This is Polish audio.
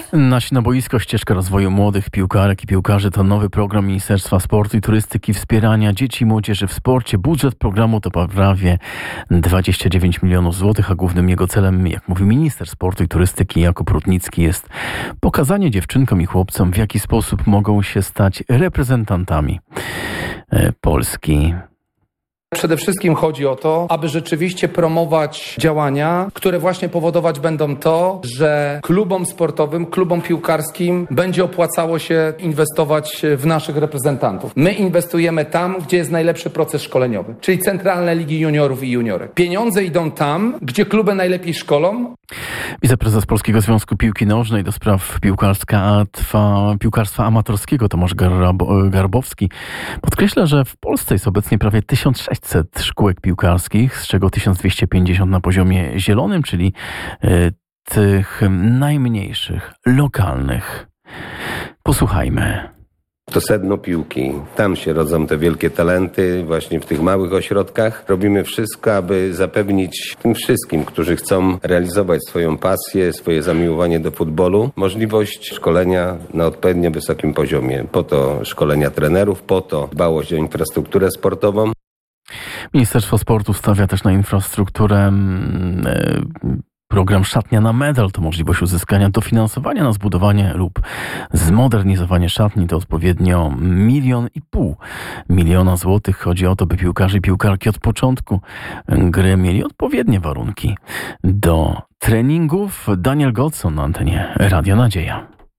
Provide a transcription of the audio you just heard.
Nasi na boisko, ścieżka rozwoju młodych piłkarek i piłkarzy to nowy program Ministerstwa Sportu i Turystyki wspierania dzieci i młodzieży w sporcie. Budżet programu to prawie 29 milionów złotych, a głównym jego celem, jak mówi minister sportu i turystyki Jakub Rutnicki, jest pokazanie dziewczynkom i chłopcom, w jaki sposób mogą się stać reprezentantami Polski. Przede wszystkim chodzi o to, aby rzeczywiście promować działania, które właśnie powodować będą to, że klubom sportowym, klubom piłkarskim będzie opłacało się inwestować w naszych reprezentantów. My inwestujemy tam, gdzie jest najlepszy proces szkoleniowy, czyli centralne ligi juniorów i juniorek. Pieniądze idą tam, gdzie kluby najlepiej szkolą. Wiceprezes Polskiego Związku Piłki Nożnej do spraw piłkarstwa amatorskiego Tomasz Garbowski podkreśla, że w Polsce jest obecnie prawie 1600 szkółek piłkarskich, z czego 1250 na poziomie zielonym, czyli tych najmniejszych, lokalnych. Posłuchajmy. To sedno piłki. Tam się rodzą te wielkie talenty, właśnie w tych małych ośrodkach. Robimy wszystko, aby zapewnić tym wszystkim, którzy chcą realizować swoją pasję, swoje zamiłowanie do futbolu, możliwość szkolenia na odpowiednio wysokim poziomie. Po to szkolenia trenerów, po to dbałość o infrastrukturę sportową. Ministerstwo Sportu stawia też na infrastrukturę. Program Szatnia na Medal to możliwość uzyskania dofinansowania na zbudowanie lub zmodernizowanie szatni. To odpowiednio 1,5 miliona złotych. Chodzi o to, by piłkarze i piłkarki od początku gry mieli odpowiednie warunki do treningów. Daniel Godson na antenie Radia Nadzieja.